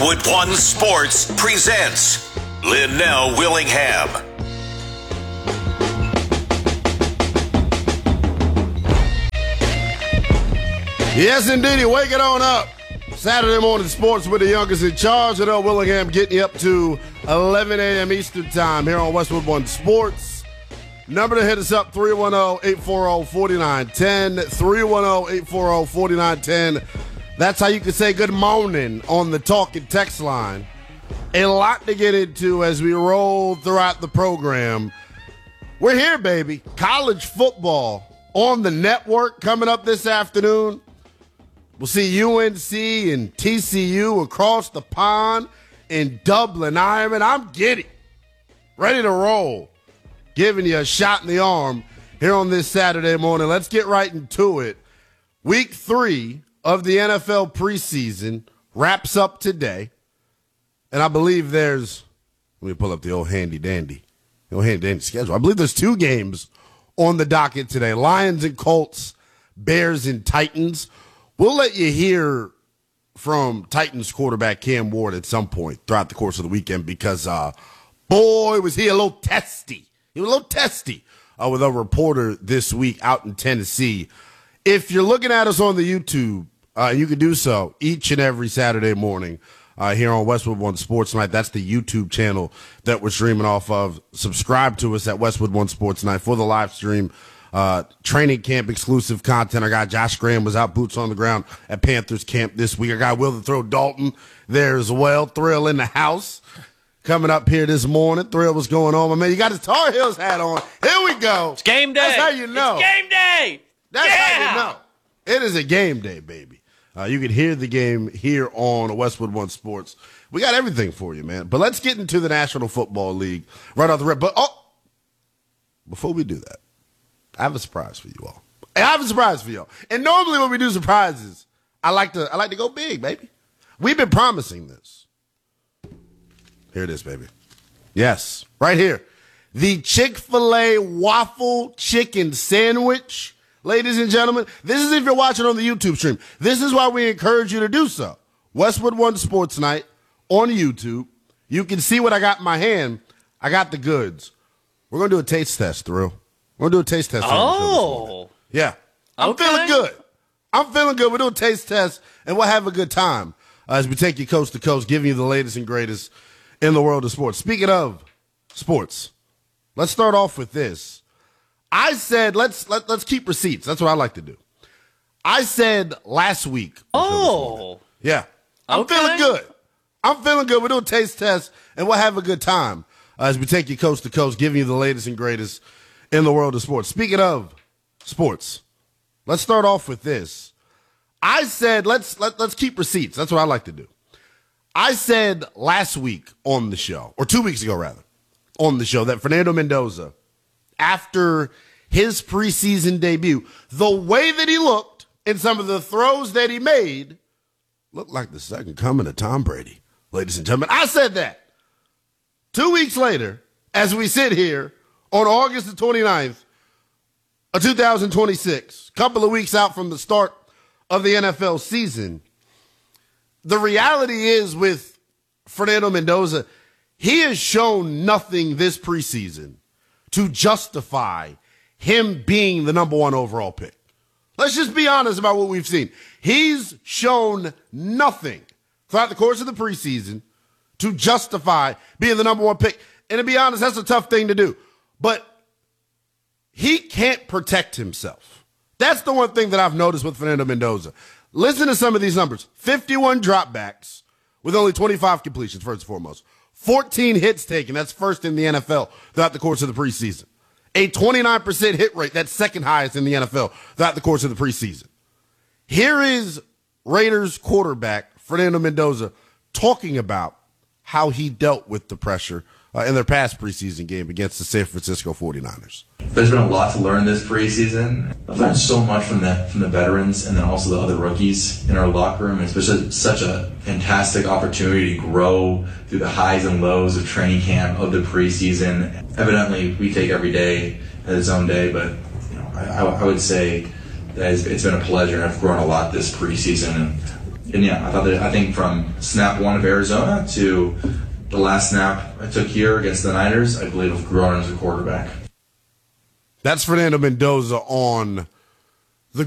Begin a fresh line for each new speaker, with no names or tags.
Westwood One Sports presents Linnell Willingham.
Yes, indeed. Wake it on up. Saturday morning sports with the youngest in charge. Linnell Willingham getting you up to 11 a.m. Eastern time here on Westwood One Sports. Number to hit us up, 310-840-4910. 310-840-4910. That's how you can say good morning on the talk and text line. A lot to get into as we roll throughout the program. We're here, baby. College football on the network coming up this afternoon. We'll see UNC and TCU across the pond in Dublin, Ireland. I'm giddy. Ready to roll. Giving you a shot in the arm here on this Saturday morning. Let's get right into it. Week 3 of the NFL preseason wraps up today. And I believe let me pull up the old handy dandy schedule. I believe there's 2 games on the docket today. Lions and Colts, Bears and Titans. We'll let you hear from Titans quarterback Cam Ward at some point throughout the course of the weekend because, boy, was he a little testy. He was a little testy with a reporter this week out in Tennessee. If you're looking at us on the YouTube, you can do so each and every Saturday morning here on Westwood One Sports Night. That's the YouTube channel that we're streaming off of. Subscribe to us at Westwood One Sports Night for the live stream. Training camp exclusive content. Our guy Josh Graham was out boots on the ground at Panthers camp this week. Our guy Will the Throw Dalton there as well. Thrill in the house coming up here this morning. Thrill, what's going on, my man? You got his Tar Heels hat on. Here we go.
It's game day.
That's how you know.
It's game day.
That's how you know. It is a game day, baby. You can hear the game here on Westwood One Sports. We got everything for you, man. But let's get into the National Football League right off the rip. But before we do that, I have a surprise for you all. And normally when we do surprises, I like to go big, baby. We've been promising this. Here it is, baby. Yes, right here. The Chick-fil-A waffle chicken sandwich, ladies and gentlemen. This is if you're watching on the YouTube stream. This is why we encourage you to do so. Westwood One Sports Night on YouTube. You can see what I got in my hand. I got the goods. We're going to do a taste test, Thrill. We're going to do a taste test.
Oh.
Yeah. I'm feeling good. We'll do a taste test, and we'll have a good time as we take you coast to coast, giving you the latest and greatest in the world of sports. Speaking of sports, let's start off with this. I said let's keep receipts. That's what I like to do. I said last week.
Oh.
Yeah. I'm feeling good. We'll do a taste test, and we'll have a good time as we take you coast to coast, giving you the latest and greatest in the world of sports. Speaking of sports, let's start off with this. I said let's keep receipts. That's what I like to do. I said last week on the show, or 2 weeks ago rather, on the show, that Fernando Mendoza, after his preseason debut, the way that he looked and some of the throws that he made looked like the second coming of Tom Brady, ladies and gentlemen. I said that. 2 weeks later, as we sit here on August the 29th of 2026, a couple of weeks out from the start of the NFL season, the reality is with Fernando Mendoza, he has shown nothing this preseason to justify him being the number 1 overall pick. Let's just be honest about what we've seen. He's shown nothing throughout the course of the preseason to justify being the number 1 pick. And to be honest, that's a tough thing to do. But he can't protect himself. That's the one thing that I've noticed with Fernando Mendoza. Listen to some of these numbers. 51 dropbacks with only 25 completions, first and foremost. 14 hits taken. That's first in the NFL throughout the course of the preseason. A 29% hit rate. That's second highest in the NFL throughout the course of the preseason. Here is Raiders quarterback Fernando Mendoza talking about how he dealt with the pressure in their past preseason game against the San Francisco 49ers.
There's been a lot to learn this preseason. I've learned so much from the veterans and then also the other rookies in our locker room. It's been such a fantastic opportunity to grow through the highs and lows of training camp, of the preseason. Evidently, we take every day as its own day, but I would say that it's been a pleasure, and I've grown a lot this preseason. And yeah, I think from snap one of Arizona to the last snap I took here against the Niners, I believe I've grown as a quarterback.
That's Fernando Mendoza on